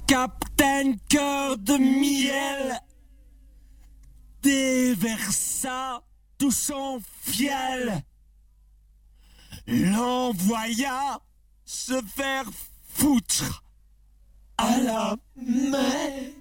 Captain Cœur de Miel déversa tout son fiel, l'envoya se faire foutre à la mer.